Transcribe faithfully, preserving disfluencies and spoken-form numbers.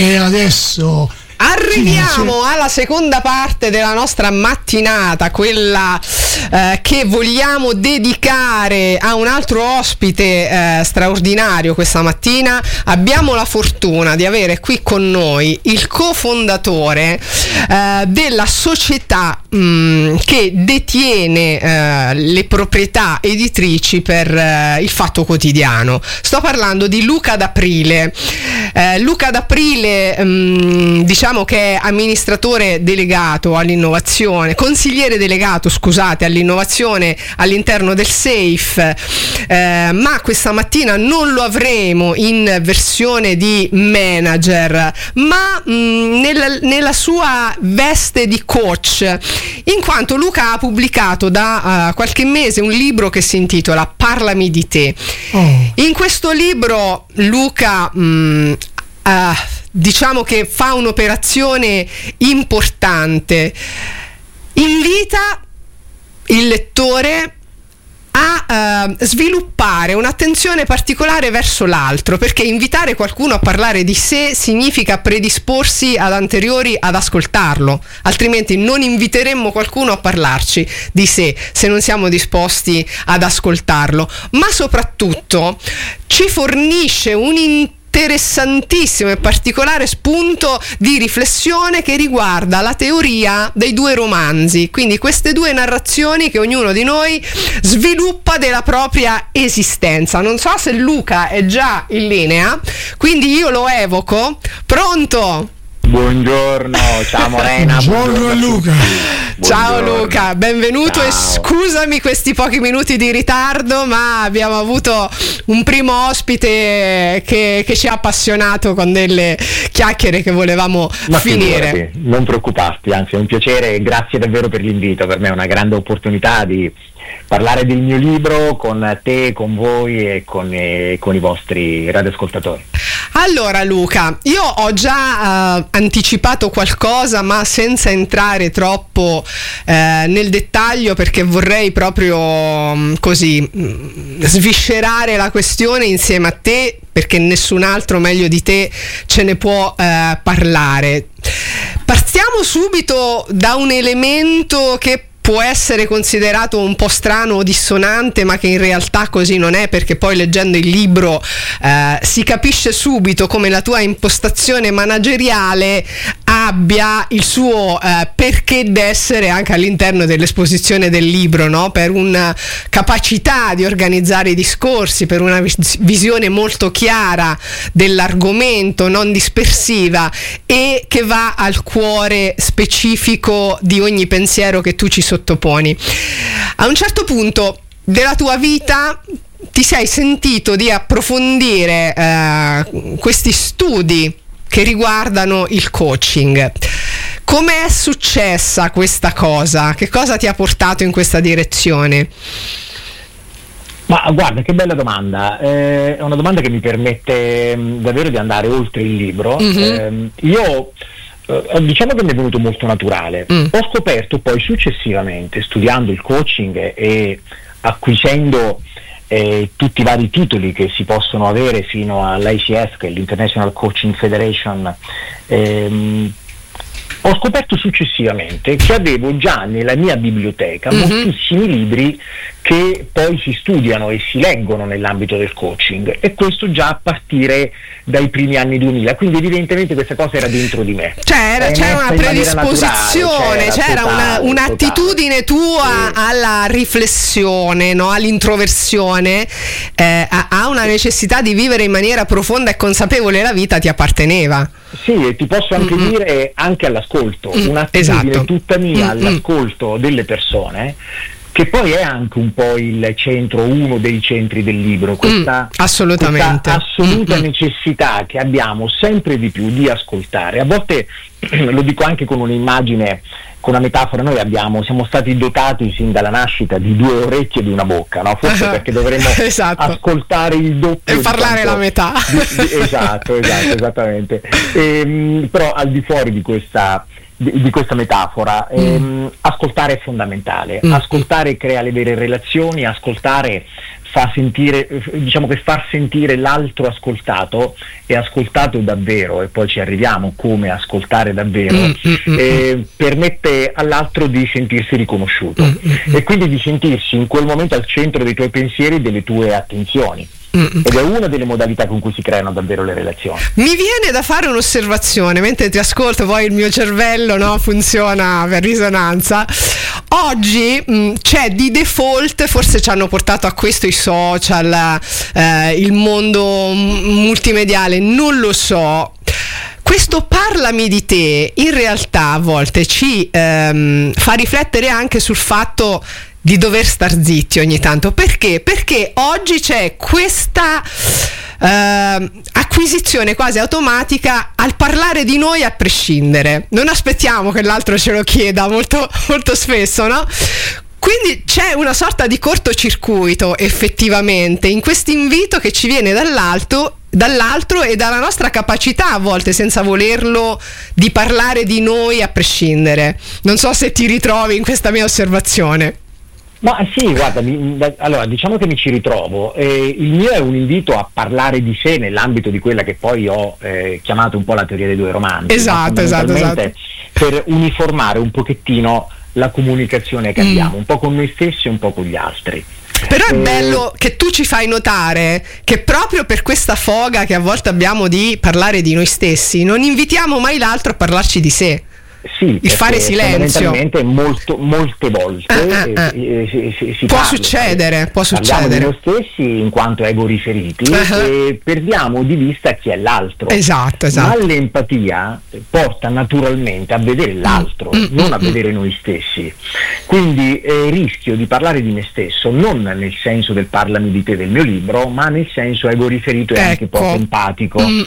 E adesso arriviamo alla seconda parte della nostra mattinata, quella eh, che vogliamo dedicare a un altro ospite eh, straordinario questa mattina. Abbiamo la fortuna di avere qui con noi il cofondatore eh, della società mh, che detiene eh, le proprietà editrici per eh, il Fatto Quotidiano. Sto parlando di Luca D'Aprile. Eh, Luca D'Aprile, mh, diciamo che è amministratore delegato all'innovazione, consigliere delegato, scusate, all'innovazione all'interno del SAFE, eh, ma questa mattina non lo avremo in versione di manager, ma mh, nella, nella sua veste di coach, in quanto Luca ha pubblicato da uh, qualche mese un libro che si intitola Parlami di te. Oh. In questo libro Luca mh, Uh, diciamo che fa un'operazione importante, invita il lettore a uh, sviluppare un'attenzione particolare verso l'altro, perché invitare qualcuno a parlare di sé significa predisporsi ad anteriori ad ascoltarlo, altrimenti non inviteremmo qualcuno a parlarci di sé se non siamo disposti ad ascoltarlo. Ma soprattutto ci fornisce un interessantissimo e particolare spunto di riflessione che riguarda la teoria dei due romanzi, quindi queste due narrazioni che ognuno di noi sviluppa della propria esistenza. Non so se Luca è già in linea, quindi io lo evoco. Pronto? Buongiorno, ciao Morena. Buongiorno a Luca. Ciao Buongiorno. Luca, benvenuto. Ciao. E scusami questi pochi minuti di ritardo, ma abbiamo avuto un primo ospite che, che ci ha appassionato con delle chiacchiere che volevamo ma finire. Figurati, non preoccuparti, anzi è un piacere e grazie davvero per l'invito. Per me è una grande opportunità di parlare del mio libro con te, con voi e con, eh, con i vostri radioascoltatori. Allora Luca, io ho già uh, anticipato qualcosa, ma senza entrare troppo eh, nel dettaglio, perché vorrei proprio um, così mh, sviscerare la questione insieme a te, perché nessun altro meglio di te ce ne può eh, parlare. Partiamo subito da un elemento che può essere considerato un po' strano o dissonante, ma che in realtà così non è, perché poi leggendo il libro eh, si capisce subito come la tua impostazione manageriale abbia il suo eh, perché d'essere anche all'interno dell'esposizione del libro, no? Per una capacità di organizzare i discorsi, per una vis- visione molto chiara dell'argomento, non dispersiva, e che va al cuore specifico di ogni pensiero che tu ci sottoponi. A un certo punto della tua vita ti sei sentito di approfondire eh, questi studi che riguardano il coaching. Come è successa questa cosa? Che cosa ti ha portato in questa direzione? Ma guarda, che bella domanda, eh, è una domanda che mi permette mh, davvero di andare oltre il libro. Mm-hmm. eh, io eh, diciamo che mi è venuto molto naturale. Mm. Ho scoperto poi successivamente, studiando il coaching e, e acquisendo eh, tutti i vari titoli che si possono avere fino all'I C S, che è l'International Coaching Federation, ehm, ho scoperto successivamente che avevo già nella mia biblioteca mm-hmm. moltissimi libri che poi si studiano e si leggono nell'ambito del coaching, e questo già a partire dai primi anni duemila, quindi evidentemente questa cosa era dentro di me. C'era, c'era una predisposizione, naturale, c'era, c'era totale, una, un'attitudine totale. tua sì. alla riflessione, no? All'introversione, eh, a, a una necessità di vivere in maniera profonda e consapevole la vita ti apparteneva. Sì, e ti posso anche mm-hmm. dire anche all'ascolto, mm, un'attitudine esatto. tutta mia mm-hmm. all'ascolto delle persone, che poi è anche un po' il centro, uno dei centri del libro, questa, mm, assolutamente. questa assoluta mm-hmm. necessità che abbiamo sempre di più di ascoltare. A volte lo dico anche con un'immagine, con una metafora: noi abbiamo, siamo stati dotati sin dalla nascita di due orecchie e di una bocca, no? Forse uh-huh. perché dovremmo esatto. ascoltare il doppio e parlare la metà. Di, di, esatto, esatto, esattamente. E, però al di fuori di questa Di, di questa metafora, ehm, mm. ascoltare è fondamentale, mm. ascoltare crea le vere relazioni, ascoltare fa sentire, diciamo che far sentire l'altro ascoltato e ascoltato davvero, e poi ci arriviamo come ascoltare davvero, mm, mm, eh, mm. permette all'altro di sentirsi riconosciuto mm, mm. e quindi di sentirsi in quel momento al centro dei tuoi pensieri e delle tue attenzioni. Mm. Ed è una delle modalità con cui si creano davvero le relazioni. Mi viene da fare un'osservazione mentre ti ascolto, poi il mio cervello, no, funziona per risonanza. Oggi mh, c'è di default, forse ci hanno portato a questo i social, eh, il mondo multimediale, non lo so. Questo parlami di te in realtà a volte ci ehm, fa riflettere anche sul fatto di dover star zitti ogni tanto. Perché? Perché oggi c'è questa eh, acquisizione quasi automatica al parlare di noi a prescindere. Non aspettiamo che l'altro ce lo chieda molto, molto spesso, no? Quindi c'è una sorta di cortocircuito effettivamente in questo invito che ci viene dall'alto dall'altro e dalla nostra capacità a volte, senza volerlo, di parlare di noi a prescindere. Non so se ti ritrovi in questa mia osservazione. Ma sì, guarda, mi, da, allora diciamo che mi ci ritrovo. Eh, il mio è un invito a parlare di sé nell'ambito di quella che poi ho eh, chiamato un po' la teoria dei due romanzi. Esatto, esatto, esatto. Per uniformare un pochettino la comunicazione che mm. abbiamo, un po' con noi stessi e un po' con gli altri. Però è bello che tu ci fai notare che proprio per questa foga che a volte abbiamo di parlare di noi stessi, non invitiamo mai l'altro a parlarci di sé. Sì, il fare silenzio fondamentalmente molto, molte volte ah, ah, ah. Eh, si, si, si può parla, succedere, può succedere di noi stessi in quanto ego riferiti uh-huh. e perdiamo di vista chi è l'altro. Esatto, esatto. Ma l'empatia porta naturalmente a vedere l'altro, mm, non mm, a vedere mm. noi stessi. Quindi eh, rischio di parlare di me stesso non nel senso del parlami di te del mio libro, ma nel senso ego riferito e ecco. anche poco empatico. Mm,